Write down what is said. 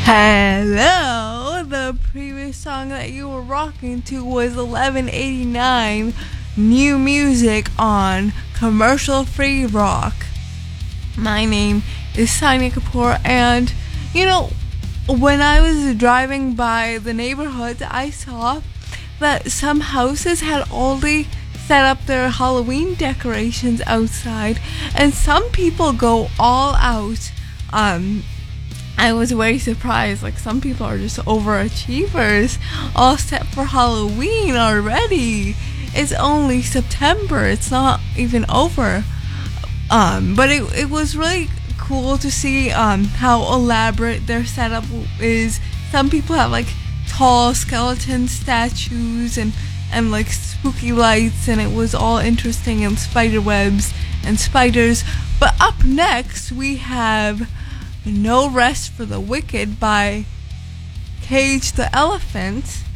Hello! The previous song that you were rocking to was 1189 New Music on Commercial Free Rock. My name is Sania Kapoor, and when I was driving by the neighborhood, I saw that some houses had already set up their Halloween decorations outside, and some people go all out. I was very surprised. Like, some people are just overachievers, all set for Halloween already. It's only September. It's not even over. But it was really cool to see how elaborate their setup is. Some people have like tall skeleton statues and like spooky lights, and it was all interesting, and spider webs and spiders. But up next we have No Rest for the Wicked by Cage the Elephant.